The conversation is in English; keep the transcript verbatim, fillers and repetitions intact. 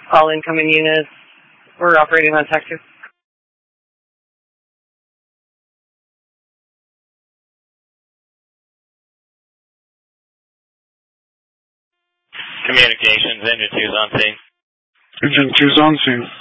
All incoming units. We're operating on Tech two. Communications, Engine two's on scene. Engine two's on scene.